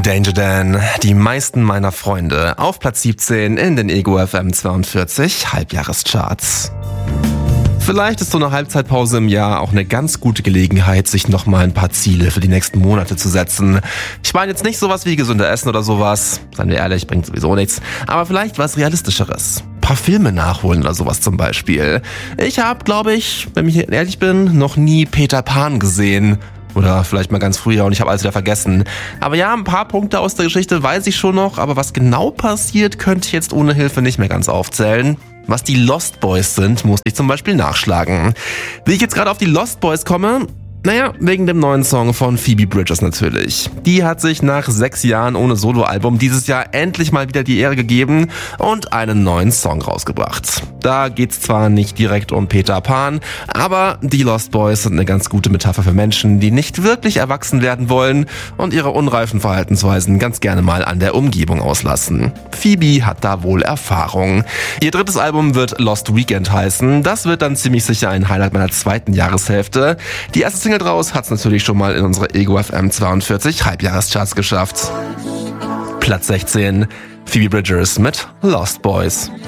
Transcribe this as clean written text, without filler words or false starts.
Danger Dan, die meisten meiner Freunde, auf Platz 17 in den Ego FM 42 Halbjahrescharts. Vielleicht ist so eine Halbzeitpause im Jahr auch eine ganz gute Gelegenheit, sich nochmal ein paar Ziele für die nächsten Monate zu setzen. Ich meine jetzt nicht sowas wie gesünder Essen oder sowas, seien wir ehrlich, bringt sowieso nichts, aber vielleicht was Realistischeres. Ein paar Filme nachholen oder sowas zum Beispiel. Ich habe, glaube ich, wenn ich ehrlich bin, noch nie Peter Pan gesehen. Oder vielleicht mal ganz früher und ich habe alles wieder vergessen. Aber ja, ein paar Punkte aus der Geschichte weiß ich schon noch, aber was genau passiert, könnte ich jetzt ohne Hilfe nicht mehr ganz aufzählen. Was die Lost Boys sind, musste ich zum Beispiel nachschlagen. Wie ich jetzt gerade auf die Lost Boys komme? Naja, wegen dem neuen Song von Phoebe Bridgers natürlich. Die hat sich nach 6 Jahren ohne Soloalbum dieses Jahr endlich mal wieder die Ehre gegeben und einen neuen Song rausgebracht. Da geht's zwar nicht direkt um Peter Pan, aber die Lost Boys sind eine ganz gute Metapher für Menschen, die nicht wirklich erwachsen werden wollen und ihre unreifen Verhaltensweisen ganz gerne mal an der Umgebung auslassen. Phoebe hat da wohl Erfahrung. Ihr drittes Album wird Lost Weekend heißen. Das wird dann ziemlich sicher ein Highlight meiner zweiten Jahreshälfte. Die erste Single draus hat's natürlich schon mal in unsere Ego FM 42 Halbjahrescharts geschafft. Platz 16, Phoebe Bridgers mit Lost Boys.